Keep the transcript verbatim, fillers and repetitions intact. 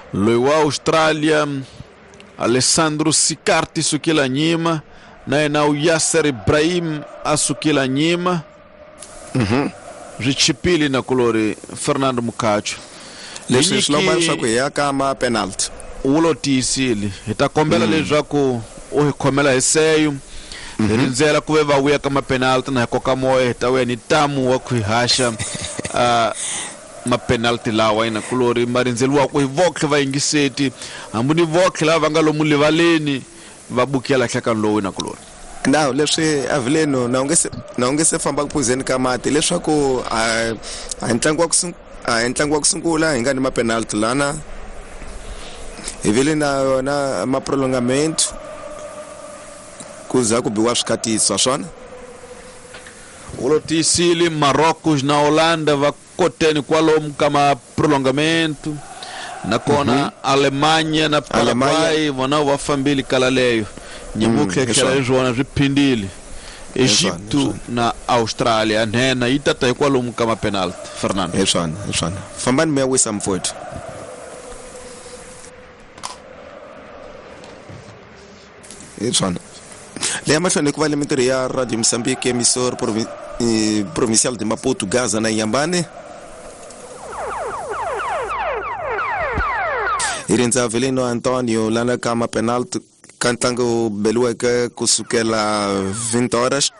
loyi wa Australia Alessandro Sicarti sukila nyima naye na Yasser Ibrahim asukila nyima. Mhm. Richipili na kulori Fernando Mucacho. Leswi swi lomba leswaku hi ya ka ma penalty. Ulo tisili hita kombela leswaku u hi khomela hi seyo hi rindzela ku ve va vuya ka ma penalty na koka moya hita we ni tamu wa ku hasha uh, ma penalty lawa ina kulori marindzeliwa ku hi vokhla va yingiseti hambu ni vokhla lava nga lomu livaleni va bukela hlakani lowu ina kulori. Now leswi avileno na ungese na ungese famba ku phuzeni ka mati leswaku a a ntlangu wa ku a ntlangu wa ku sungula hi nga ni ma penalty lana hi vile na yona ma prolongament kuza ku biwa swikatiso swona. Ulo tisili Marocos na Holanda va koteni kwalomu kama prolongament na kona mm -hmm. Alemanya na Paraguay vona va fambili kala leyo nyimukhe khala jona riphindili Egypto na Australia nena itata kwalomu kama penalty. Fernando eswana eswana fambani me wisa mfowethu. Eswana le mahlweni ku va le mintirho ya Radio Mozambique emissora provincial de Maputo Gaza na Yambane Irenza Avelino Antonio lana kama penalty ka ntlangu beliweke kusukela twenty horas